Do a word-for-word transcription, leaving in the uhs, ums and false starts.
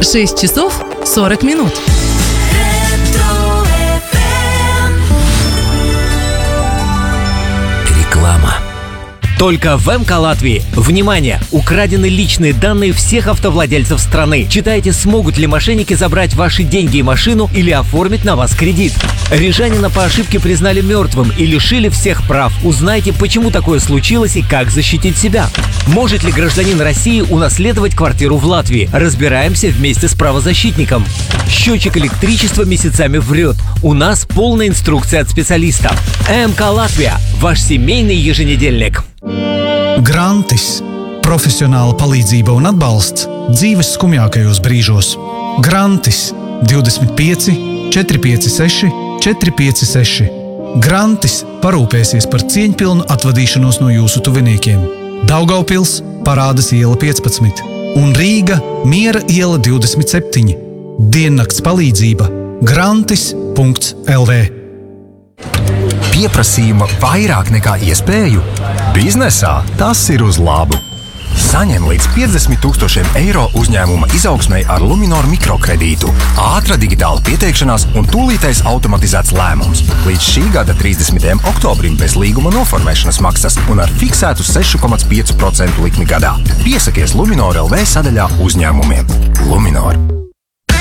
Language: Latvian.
шесть часов сорок минут. Реклама. Только в МК Латвии. Внимание! Украдены личные данные всех автовладельцев страны. Читайте, смогут ли мошенники забрать ваши деньги и машину или оформить на вас кредит. Рижанина по ошибке признали мертвым и лишили всех прав. Узнайте, почему такое случилось и как защитить себя. Может ли гражданин России унаследовать квартиру в Латвии? Разбираемся вместе с правозащитником. Счетчик электричества месяцами врет. У нас полная инструкция от специалиста. МК Латвия. Ваш семейный еженедельник. Grantis – profesionāla palīdzība un atbalsts dzīves skumjākajos brīžos. Grantis divdesmit pieci četri pieci seši četri pieci seši. Grantis parūpēsies par cieņpilnu atvadīšanos no jūsu tuviniekiem. Daugaupils – Parādas iela piecpadsmit un Rīga – Miera iela divdesmit septiņi. Diennakts palīdzība – grantis punkts el vē. Pieprasījuma vairāk nekā iespēju? Biznesā tas ir uz labu. Saņem līdz piecdesmit tūkstošiem eiro uzņēmuma izaugsmei ar Luminor mikrokredītu. Ātra digitāla pieteikšanās un tūlītais automatizēts lēmums. Līdz šī gada trīsdesmitajam oktobrim bez līguma noformēšanas maksas un ar fiksētu seši komats pieci procenti likmi gadā. Piesakies Luminor el vē sadaļā uzņēmumiem. Luminor.